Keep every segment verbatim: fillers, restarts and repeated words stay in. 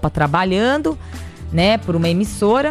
Copa trabalhando, né, por uma emissora,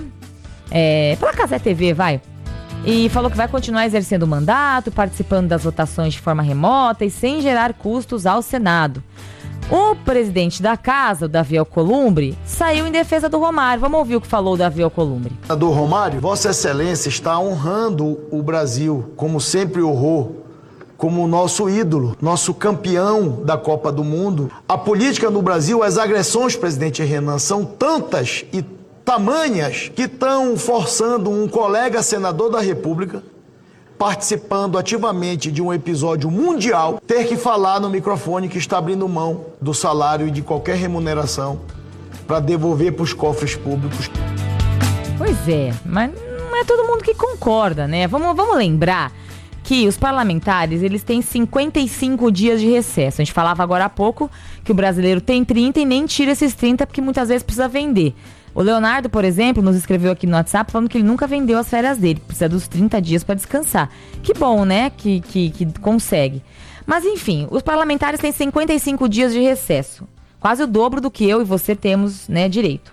é, pela Cazé T V, vai. E falou que vai continuar exercendo o mandato, participando das votações de forma remota e sem gerar custos ao Senado. O presidente da casa, o Davi Alcolumbre, saiu em defesa do Romário. Vamos ouvir o que falou o Davi Alcolumbre. Do Romário, Vossa Excelência está honrando o Brasil, como sempre honrou, como o nosso ídolo, nosso campeão da Copa do Mundo. A política no Brasil, as agressões, presidente Renan, são tantas e tamanhas que estão forçando um colega senador da República, participando ativamente de um episódio mundial, ter que falar no microfone que está abrindo mão do salário e de qualquer remuneração para devolver para os cofres públicos. Pois é, mas não é todo mundo que concorda, né? Vamos, vamos lembrar que os parlamentares, eles têm cinquenta e cinco dias de recesso. A gente falava agora há pouco que o brasileiro tem trinta e nem tira esses trinta porque muitas vezes precisa vender. O Leonardo, por exemplo, nos escreveu aqui no WhatsApp falando que ele nunca vendeu as férias dele, precisa dos trinta dias para descansar. Que bom, né, que, que, que consegue. Mas enfim, os parlamentares têm cinquenta e cinco dias de recesso, quase o dobro do que eu e você temos, né, direito.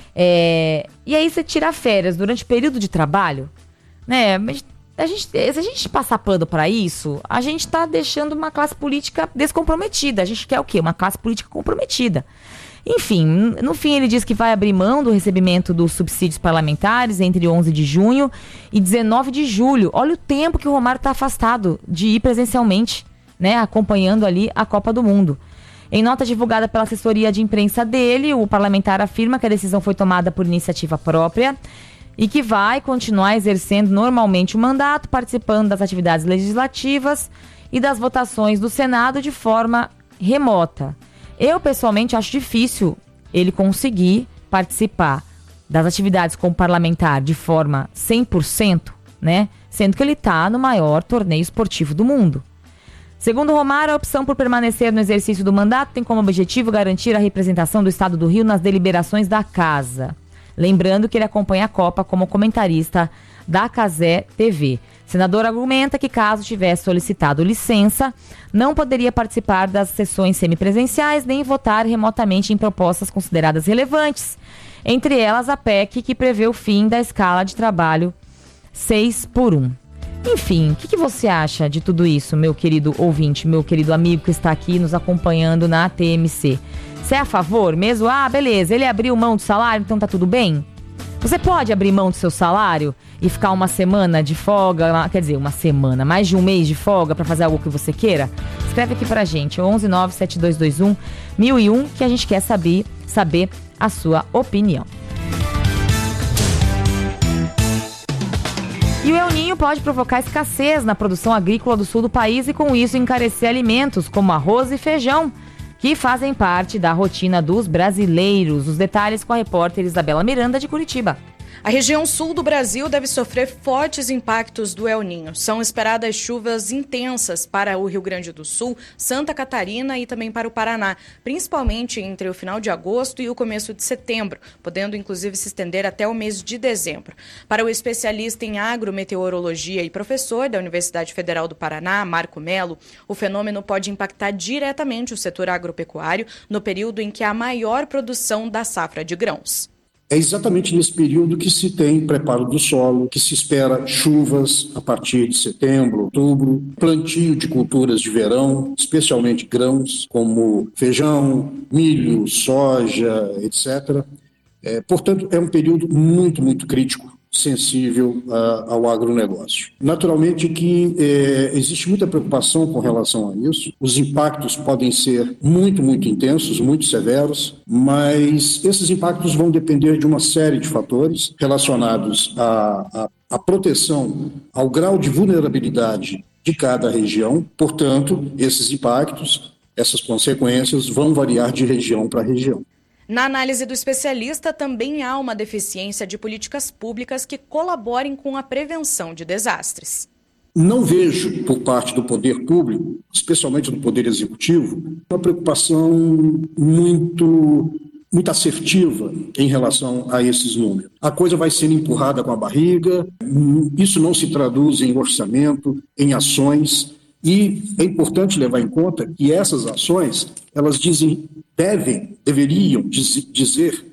É, e aí você tira férias durante o período de trabalho, né, a gente, se a gente passar pano para isso, a gente está deixando uma classe política descomprometida. A gente quer o quê? Uma classe política comprometida. Enfim, no fim ele diz que vai abrir mão do recebimento dos subsídios parlamentares entre onze de junho e dezenove de julho. Olha o tempo que o Romário está afastado de ir presencialmente, né, acompanhando ali a Copa do Mundo. Em nota divulgada pela assessoria de imprensa dele, o parlamentar afirma que a decisão foi tomada por iniciativa própria e que vai continuar exercendo normalmente o mandato, participando das atividades legislativas e das votações do Senado de forma remota. Eu, pessoalmente, acho difícil ele conseguir participar das atividades como parlamentar de forma cem por cento, né? Sendo que ele está no maior torneio esportivo do mundo. Segundo Romário, a opção por permanecer no exercício do mandato tem como objetivo garantir a representação do Estado do Rio nas deliberações da Casa. Lembrando que ele acompanha a Copa como comentarista da Cazé T V. O senador argumenta que, caso tivesse solicitado licença, não poderia participar das sessões semipresenciais nem votar remotamente em propostas consideradas relevantes, entre elas a P E C, que prevê o fim da escala de trabalho seis por um. Enfim, o que, que você acha de tudo isso, meu querido ouvinte, meu querido amigo que está aqui nos acompanhando na T M C? Você é a favor mesmo? Ah, beleza, ele abriu mão do salário, então tá tudo bem? Você pode abrir mão do seu salário e ficar uma semana de folga, uma, quer dizer, uma semana, mais de um mês de folga para fazer algo que você queira? Escreve aqui pra gente, onze nove sete dois dois um mil e um, que a gente quer saber, saber a sua opinião. E o El Niño pode provocar escassez na produção agrícola do sul do país e com isso encarecer alimentos como arroz e feijão, que fazem parte da rotina dos brasileiros. Os detalhes com a repórter Isabela Miranda, de Curitiba. A região sul do Brasil deve sofrer fortes impactos do El Niño. São esperadas chuvas intensas para o Rio Grande do Sul, Santa Catarina e também para o Paraná, principalmente entre o final de agosto e o começo de setembro, podendo inclusive se estender até o mês de dezembro. Para o especialista em agrometeorologia e professor da Universidade Federal do Paraná, Marco Melo, o fenômeno pode impactar diretamente o setor agropecuário no período em que há maior produção da safra de grãos. É exatamente nesse período que se tem preparo do solo, que se espera chuvas a partir de setembro, outubro, plantio de culturas de verão, especialmente grãos como feijão, milho, soja, etcétera. É, portanto, é um período muito, muito crítico, sensível uh, ao agronegócio. Naturalmente que eh, existe muita preocupação com relação a isso. Os impactos podem ser muito, muito intensos, muito severos, mas esses impactos vão depender de uma série de fatores relacionados à, à, à proteção, ao grau de vulnerabilidade de cada região. Portanto, esses impactos, essas consequências vão variar de região para região. Na análise do especialista, também há uma deficiência de políticas públicas que colaborem com a prevenção de desastres. Não vejo, por parte do poder público, especialmente do poder executivo, uma preocupação muito, muito assertiva em relação a esses números. A coisa vai sendo empurrada com a barriga, isso não se traduz em orçamento, em ações, e é importante levar em conta que essas ações, elas dizem, devem, deveriam dizer